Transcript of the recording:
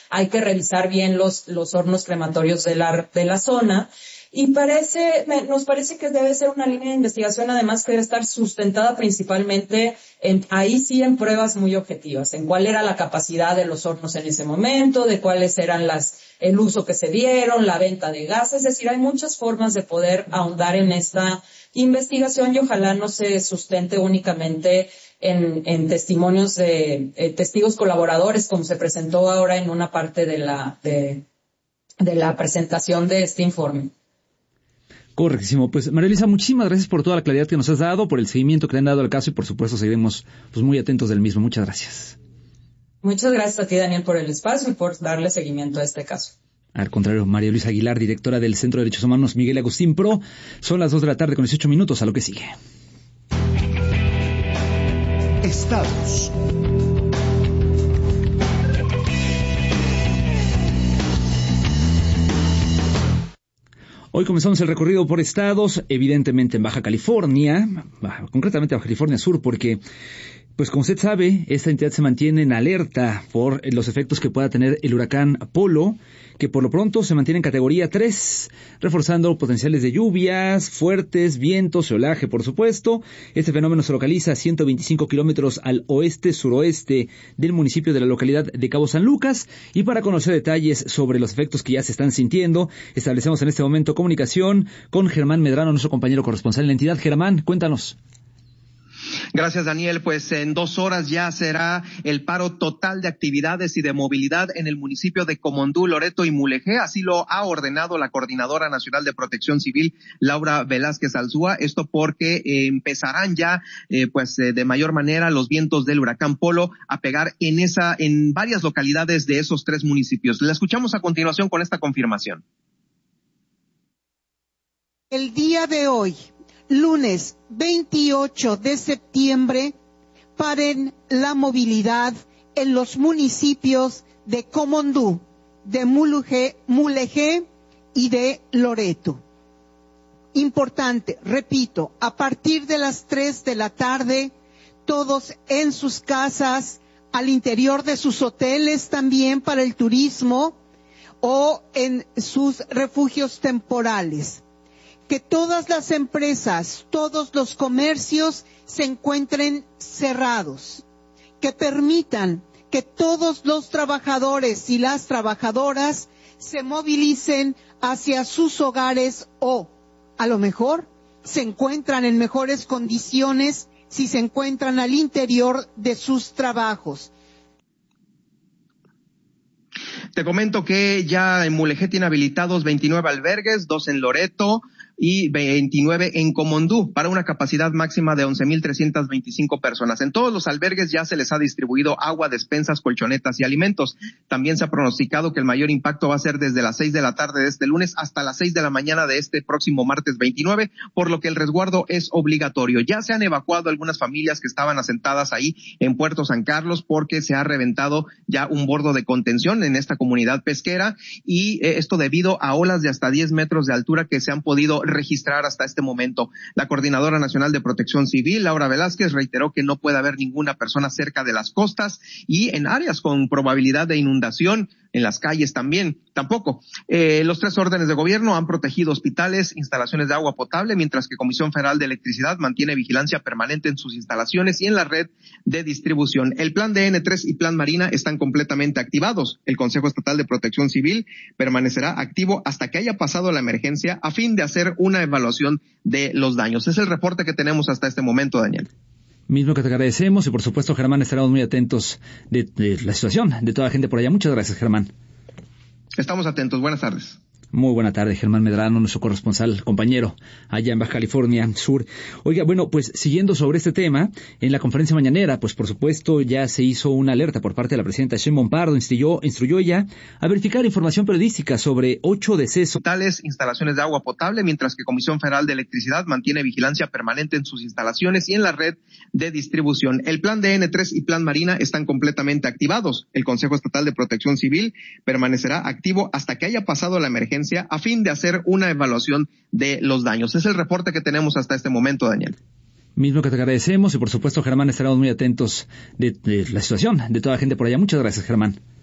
hay que revisar bien los hornos crematorios de la zona. Y nos parece que debe ser una línea de investigación, además, que debe estar sustentada principalmente ahí sí en pruebas muy objetivas, en cuál era la capacidad de los hornos en ese momento, de cuáles eran el uso que se dieron, la venta de gas. Es decir, hay muchas formas de poder ahondar en esta investigación y ojalá no se sustente únicamente en testimonios de testigos colaboradores, como se presentó ahora en una parte de la presentación de este informe. Correctísimo. Pues, María Luisa, muchísimas gracias por toda la claridad que nos has dado, por el seguimiento que le han dado al caso y, por supuesto, seguiremos pues muy atentos del mismo. Muchas gracias. Muchas gracias a ti, Daniel, por el espacio y por darle seguimiento a este caso. Al contrario, María Luisa Aguilar, directora del Centro de Derechos Humanos Miguel Agustín Pro. Son las 2 de la tarde con 18 minutos. A lo que sigue. Estados. Hoy comenzamos el recorrido por estados, evidentemente en Baja California, concretamente Baja California Sur, porque, pues como usted sabe, esta entidad se mantiene en alerta por los efectos que pueda tener el huracán Polo, que por lo pronto se mantiene en categoría 3, reforzando potenciales de lluvias fuertes, vientos, oleaje, por supuesto. Este fenómeno se localiza a 125 kilómetros al oeste-suroeste del municipio de la localidad de Cabo San Lucas. Y para conocer detalles sobre los efectos que ya se están sintiendo, establecemos en este momento comunicación con Germán Medrano, nuestro compañero corresponsal en la entidad. Germán, cuéntanos. Gracias, Daniel. Pues en 2 horas ya será el paro total de actividades y de movilidad en el municipio de Comondú, Loreto y Mulegé. Así lo ha ordenado la Coordinadora Nacional de Protección Civil, Laura Velázquez Alzúa. Esto porque empezarán ya, de mayor manera los vientos del huracán Polo a pegar en varias localidades de esos 3 municipios. La escuchamos a continuación con esta confirmación. El día de hoy, lunes 28 de septiembre, paren la movilidad en los municipios de Comondú, de Mulegé y de Loreto. Importante, repito, a partir de las 3 de la tarde, todos en sus casas, al interior de sus hoteles también para el turismo o en sus refugios temporales. Que todas las empresas, todos los comercios se encuentren cerrados, que permitan que todos los trabajadores y las trabajadoras se movilicen hacia sus hogares o, a lo mejor, se encuentran en mejores condiciones si se encuentran al interior de sus trabajos. Te comento que ya en Mulegé tiene habilitados 29 albergues, 2 en Loreto y 29 en Comondú, para una capacidad máxima de 11,325 personas. En todos los albergues ya se les ha distribuido agua, despensas, colchonetas y alimentos. También se ha pronosticado que el mayor impacto va a ser desde las 6 de la tarde de este lunes hasta las 6 de la mañana de este próximo martes 29, por lo que el resguardo es obligatorio. Ya se han evacuado algunas familias que estaban asentadas ahí en Puerto San Carlos porque se ha reventado ya un bordo de contención en esta comunidad pesquera y esto debido a olas de hasta 10 metros de altura que se han podido registrar hasta este momento. La Coordinadora Nacional de Protección Civil, Laura Velázquez, reiteró que no puede haber ninguna persona cerca de las costas y en áreas con probabilidad de inundación, en las calles tampoco. Los 3 órdenes de gobierno han protegido hospitales, instalaciones de agua potable, mientras que Comisión Federal de Electricidad mantiene vigilancia permanente en sus instalaciones y en la red de distribución. El plan de N3 y plan Marina están completamente activados. El Consejo Estatal de Protección Civil permanecerá activo hasta que haya pasado la emergencia a fin de hacer una evaluación de los daños. Es el reporte que tenemos hasta este momento, Daniel. Mismo que te agradecemos y por supuesto, Germán, estaremos muy atentos de la situación de toda la gente por allá. Muchas gracias, Germán. Estamos atentos. Buenas tardes. Muy buena tarde, Germán Medrano, nuestro corresponsal, compañero, allá en Baja California Sur. Oiga, bueno, pues siguiendo sobre este tema, en la conferencia mañanera, pues por supuesto ya se hizo una alerta por parte de la presidenta Sheinbaum Pardo, instruyó ella a verificar información periodística sobre 8 decesos. Instalaciones de agua potable, mientras que Comisión Federal de Electricidad mantiene vigilancia permanente en sus instalaciones y en la red de distribución. El plan de N3 y plan Marina están completamente activados. El Consejo Estatal de Protección Civil permanecerá activo hasta que haya pasado la emergencia a fin de hacer una evaluación de los daños. Es el reporte que tenemos hasta este momento, Daniel. Mismo que te agradecemos y por supuesto, Germán, estaremos muy atentos de la situación de toda la gente por allá. Muchas gracias, Germán.